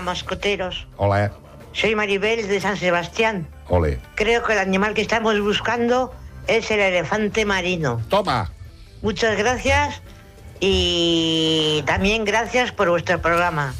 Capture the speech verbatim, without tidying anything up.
mascoteros. Hola. Soy Maribel de San Sebastián. Ole. Creo que el animal que estamos buscando es el elefante marino. Toma. Muchas gracias y también gracias por vuestro programa.